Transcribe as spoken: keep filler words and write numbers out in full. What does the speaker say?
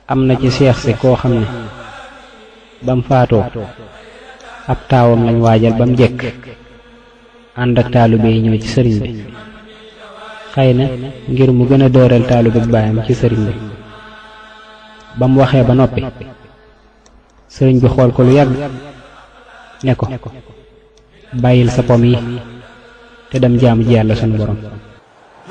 am na ci seex si koo xam ne bam faatoo ab taawam lañ waajal bam jekk ànd ak taalibe yi ñëw ci sëriñ bi xëy na ngir mu gën a dëral taalibe baayam ci sëriñ bi ba mu waxee ba noppi sëriñ bi xool ko lu yàgg ne ko bàyyil sa pom yi te dem jaamu ji yàlla sunu borom